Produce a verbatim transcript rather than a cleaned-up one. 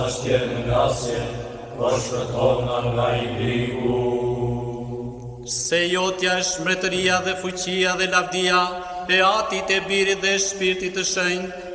Tjerë në ngasje, por shpëtona nga i grigu. Se jotja është mbretëria dhe fuqia dhe lavdia e Atit e Birit dhe Shpirtit të Shenjtë,